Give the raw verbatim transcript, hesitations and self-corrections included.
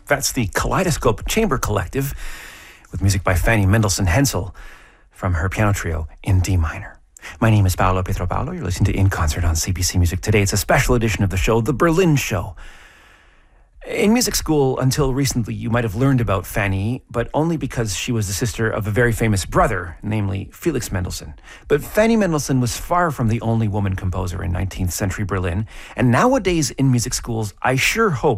That's the Kaleidoscope Chamber Collective with music by Fanny Mendelssohn Hensel from her piano trio in D minor. My name is Paolo Pietropaolo. You're listening to In Concert on C B C Music Today. It's a special edition of the show, The Berlin Show. In music school, until recently, you might have learned about Fanny, but only because she was the sister of a very famous brother, namely Felix Mendelssohn. But Fanny Mendelssohn was far from the only woman composer in nineteenth century Berlin, and nowadays in music schools, I sure hope